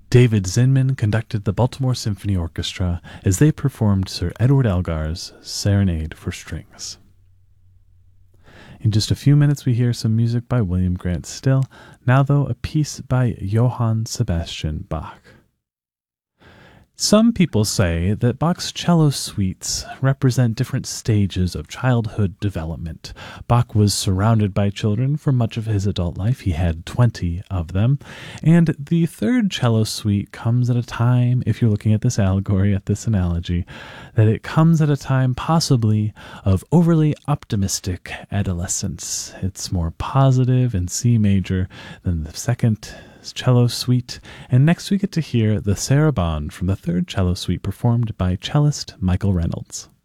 David Zinman conducted the Baltimore Symphony Orchestra as they performed Sir Edward Elgar's Serenade for Strings. In just a few minutes, we hear some music by William Grant Still. Now, though, a piece by Johann Sebastian Bach. Some people say that Bach's cello suites represent different stages of childhood development. Bach was surrounded by children for much of his adult life. He had 20 of them. And the third cello suite comes at a time, if you're looking at this allegory, at this analogy, that it comes at a time possibly of overly optimistic adolescence. It's more positive in C major than the second cello suite, and next we get to hear the Sarabande from the third cello suite performed by cellist Michael Reynolds.